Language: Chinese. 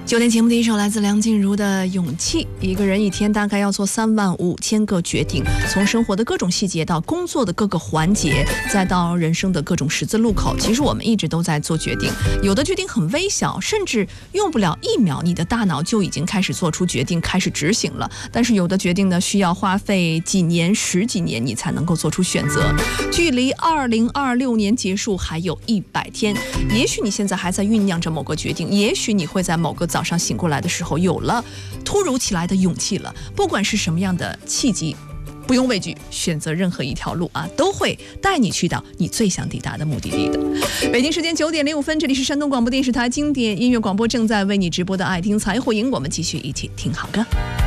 9点节目的一首来自梁静茹的《勇气》。一个人一天大概要做35000个决定，从生活的各种细节到工作的各个环节，再到人生的各种十字路口，其实我们一直都在做决定。有的决定很微小，甚至用不了1秒，你的大脑就已经开始做出决定，开始执行了。但是有的决定呢，需要花费几年、10几年，你才能够做出选择。距离2026年结束还有100天，也许你现在还在酝酿着某个决定，也许你会在某个早上醒过来的时候有了突如其来的勇气了。不管是什么样的契机，不用畏惧，选择任何一条路啊，都会带你去到你最想抵达的目的地的。北京时间9点05分，这里是山东广播电视台经典音乐广播，正在为你直播的爱听财富营，我们继续一起听好歌。